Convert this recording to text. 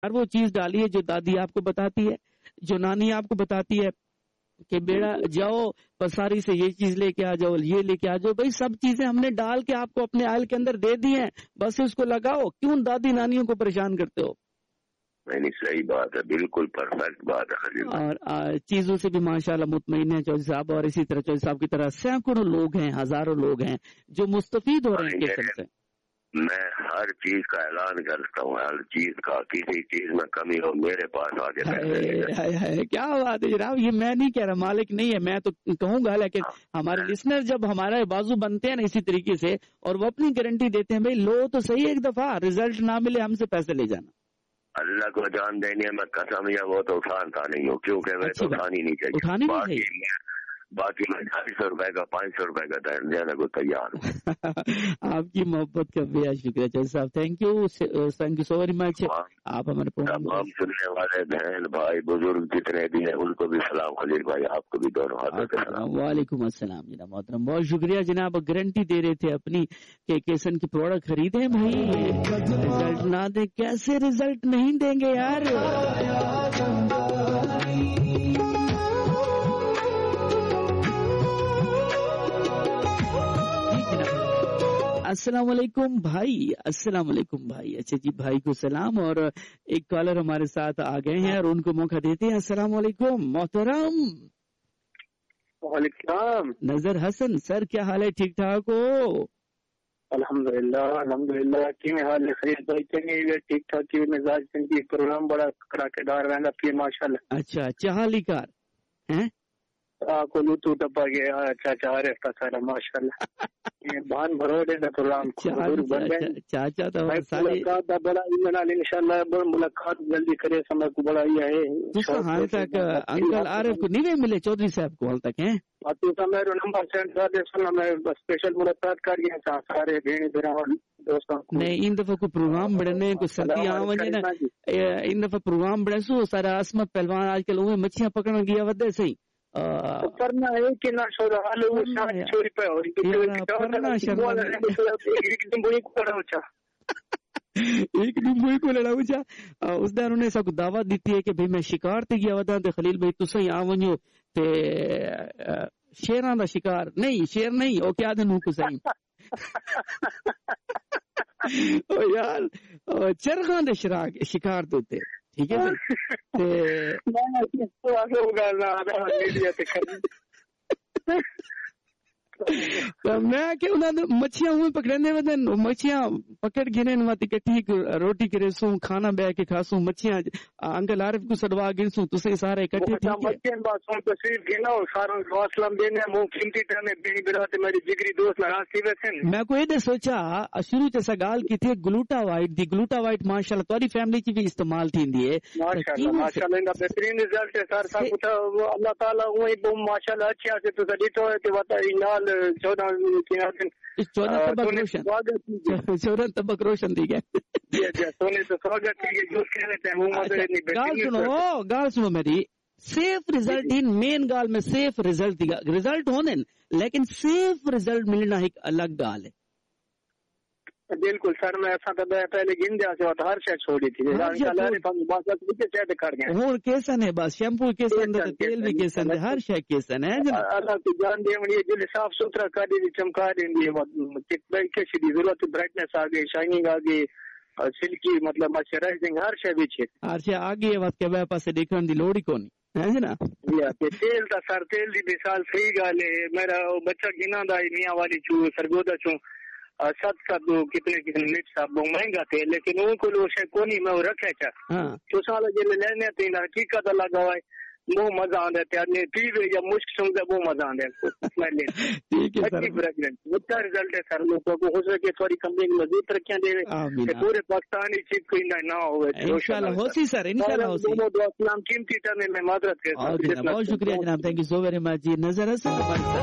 हर वो चीज डाली है जो दादी आपको बताती है, जो नानी आपको बताती है कि बेटा जाओ पसारी से ये चीज लेके आ जाओ, ये लेके आ जाओ। भाई सब चीजें हमने डाल के आपको अपने आयल के अंदर दे दी हैं, बस उसको लगाओ। क्यों दादी नानियों को परेशान करते हो? नहीं, सही बात है, बिल्कुल परफेक्ट बात है। और चीजों से भी माशाल्लाह मुतमईन है चौधरी साहब, और इसी तरह चौधरी साहब की तरह सैकड़ों लोग हैं, हजारों लोग हैं जो मुस्तफीद हो रहे हैं किस्म से। मैं हर चीज का ऐलान करता हूँ, हर चीज का, किसी चीज में कमी हो मेरे पास आके क्या बात है जनाब, ये मैं नहीं कह रहा, मालिक नहीं है, मैं तो कहूंगा। लेकिन हमारे लिसनर जब हमारे बाजू बनते हैं ना इसी तरीके से, और वो अपनी गारंटी देते हैं, भाई लो तो सही एक दफा, रिजल्ट ना मिले हमसे पैसे ले जाना। अल्लाह को जान देने में कसम, या वो तो उठाता नहीं हो, क्योंकि मैं तो उठानी नहीं चाहिए। बाकी मैं 250 रुपए का 500 रुपए का देने को तैयार हूँ। आपकी मोहब्बत का बेहद शुक्रिया चौधरी साहब, thank you so very much. आप हमारे प्रोग्राम सुनने वाले बहन भाई बुजुर्ग जितने भी हैं उनको भी सलाम, खलील भाई आपको भी दोनों हाथों से सलाम। वालेकुम अस्सलाम जनाब मोहतरम, बहुत शुक्रिया जनाब। गारंटी दे रहे थे अपनी कि केसन की प्रोडक्ट खरीदे भाई, रिजल्ट ना दे कैसे रिजल्ट नहीं देंगे यार। अस्सलाम वालेकुम भाई, अस्सलाम वालेकुम भाई। अच्छा जी, भाई को सलाम। और एक कॉलर हमारे साथ आ गए हैं और उनको मौका देते हैं। अस्सलाम वालेकुम मोहतरम। वालेकुम नजर हसन सर, क्या हाल है? ठीक ठाक हो? अल्हम्दुलिल्लाह अल्हम्दुलिल्लाह। की हाल है? खैर भाई चंगे ठीक ठाक की मिजाज की, प्रोग्राम बड़ा कराकेदार रहना फिर माशाल्लाह। अच्छा, चाहली कार हैं को लूटू टप्पा गया। अच्छा चाह रहे सारा माशाल्लाह। भान भरो दे प्रोग्राम चाचा तो मुलाकात बड़ा इंशाल्लाह, मुलाकात जल्दी करे, समय को बड़ा ये है। हाल तक अंकल आरिफ को नहीं मिले, चौधरी साहब को हाल तक है मेरे नंबर सेंड कर दे, मैं स्पेशल मुलाकात कर गया सारे भेड़ दोस्तों। नहीं, इन दफा को प्रोग्राम बढ़ने को सर्दी आ वजे ना, इन दफा प्रोग्राम बढ़े सो सारा असमत पहलवान आजकल उहे मच्छियां पकड़न गया वदे सही करना है कि ना छोड़ हाल वो छोरी पे हो एक निम्बू को लड़ाऊ जा। उस दिन उन्हें सब दावत दी है कि भाई मैं शिकार ते गया वदा ते खलील भाई तुस आ वञो ते शेरां दा शिकार नहीं, शेर नहीं ओ क्या दे नूं सही ओ यार चरखा दे शिकार देते, ठीक है तो मैं कि उन्होंने मच्छियां हुए पकड़ने वदन, मच्छियां पकड़ गिने इकट्ठी रोटी करे सू, खाना बह के खासू, मच्छियां अंकल आरिफ को सडवा गिनसू, तुसे सारे इकट्ठे मैं को ये सोचा शुरू च असा गाल की थी ग्लूटा वाइट माशाल्लाह तोरी फैमिली की भी इस्तेमाल थींदी है माशाल्लाह बेहतरीन रिजल्ट है सर, सब कुछ अल्लाह ताला वही माशाल्लाह अच्छा से तो दी तो है नाल 14 तबक रोशन थी गया सोने तो स्वागत गाल सुनो मेरी सेफ रिजल्ट इन मेन गाल में सेफ रिजल्ट होने, लेकिन सेफ रिजल्ट मिलना एक अलग गाल है। बिल्कुल सर, मैं ऐसा तो पहले गिन दिया से हर शय छोड़ी थी हूं केसन है, बस शैम्पू केसन है, तेल भी केसन है, हर शय केसन है। अल्लाह की जान दे साफ सुथरा कर दी, चमका देंगी, जरूरत ब्राइटनेस आ गई, शाइनिंग आ गई, सिल्की मतलब मॉइस्चराइजिंग हर शय भी हर शय आ गई है। के वे पासे देखने की लोड़ ही कोनी है ना। तेल था सर, तेल की मिसाल सही गाल है। मेरा बच्चा गिना दा मियाँ वाली छू सरगोदा छू सत का दो कितने मिर्च साहब वो महंगा थे, लेकिन उनको वो शे कोनी में वो रखे तो साल जे लेने तीन हकीकत लगा हुआ है, वो मजा आंदा है पीवे या मुश्क सुनते वो मजा आंदा है। ठीक है सर, अच्छा रिजल्ट है सर, लोगों को हो सके थोड़ी कंपनी की मजबूत तरक्कियां दे, पूरे पाकिस्तान ही चीज कोई ना हो इंशाल्लाह होसी सर, इंशाल्लाह होसी। कीमती टाइम में माजरत के बहुत शुक्रिया जनाब, thank you so very much जी। नजर